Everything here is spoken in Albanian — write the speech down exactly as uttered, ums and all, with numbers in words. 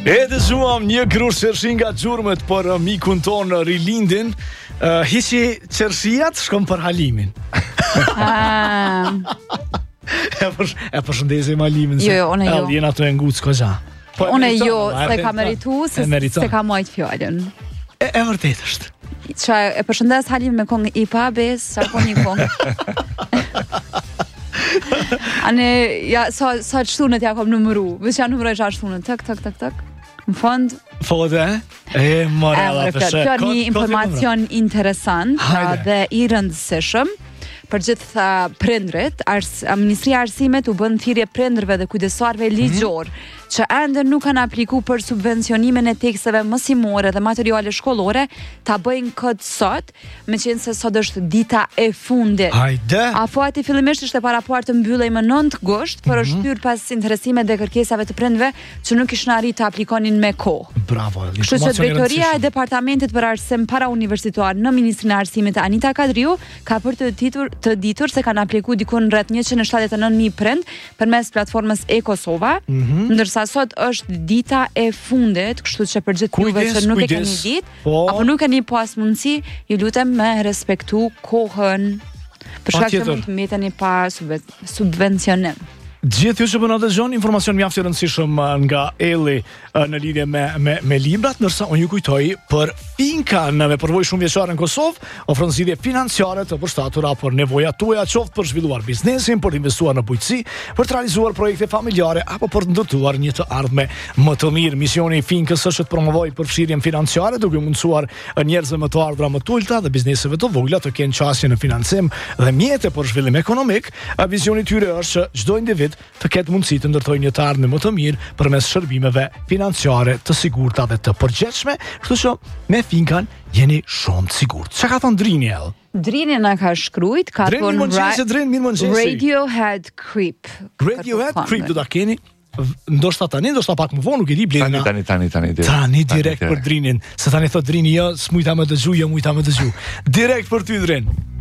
E dëgjuam një grush qershin nga gjurmët për mikun tonë rilindin. uh, Hiqi qershijat, shkom për Halimin. Ah. E, për, e përshëndesim Halimin. Jo, jo, une jo. Jena të e ngucë këgja. Po, Une jo, se ka meritu, se, se ka majt fjallën. E, e vërtet është. Qa e përshëndes Halim me kong i pa bes, sa ko një kong. Ane, ja, sa, sa qëtunet ja kom numëru. Vës ja numëroj qa qëtunet, tëk, tëk, tëk, tëk. Në fond. Fode, e? E, morela përshë. Kjo një informacion interesant dhe i rëndësishëm për gjithë prindrit. Ars, Ministria e Arsimit u bën thirrje prindërve dhe kujdestarëve ligjor mm-hmm. që ende nuk kanë apliku për subvencionimin e teksteve mësimore dhe materiale shkollore, ta bëjnë këtë sot, me qenë se sot është dita e fundit. Hajde! Afati fillimisht ishte parapuar të mbyllej më nëntë gusht, por është hyrë pas interesimet dhe kërkesave të prindërve që nuk ishin arrit të aplikonin me kohë. Bravo! Kështu që drejtoria e Departamentit për Arsim para Universitar në Ministrinë e Arsimit Anita Kadriu ka për të ditur të ditur se kanë aplikuar dikun rreth njëqind e shtatëdhjetë e nëntë mijë prind përmes platformës e-Kosova, mm-hmm. ndërsa sot është dita e fundit, kështu që për gjithë juve që nuk kujdes, e keni ditë, po, apo nuk keni pas mundësi, ju lutem me respektu kohën, për shkak se mund të mbeteni pa subvencionim. Gjithë ju që përna të gjonë, informacion mjaftë i rëndësishëm nga Eli në lidhje me, me, me librat, nërsa unë ju kujtoj për Finka në me përvoj shumë vjeqare në Kosovë, ofron zgjidhje financiare të përshtatura për nevoja tuaja, qoftë për zhvilluar biznesin, për investuar në bujqësi, për të realizuar projekte familjare, apo për të ndërtuar një të ardhme më të mirë. Misioni i Finkës është të promovoj përfshirjen financiare, duke mundësuar njerëzve më të ardhra më të ulta dhe bizneseve të vogla të kenë qasje në financim dhe mjete për zhvillim ekonomik. Visioni i tyre është që çdo individ të ketë mundësi të ndërtojë një të ardhme më të mirë përmes shërbimeve financiare të sigurta dhe të përgjithshme, kështu që me Finkan jeni shumë të sigurt. Çka ka thënë Drini el? Drini na ka shkruajt, ka thënë Radiohead Creep. Radiohead Creep do ta keni. Ndoshta tani, ndoshta pak më vonë, nuk e di Blerina. Tani, tani, tani, tani. Tani direkt për Drinin, se tani thot Drini, jo, s'mujta më dëgju, jo mujta më dëgju. Direkt për ty Drin.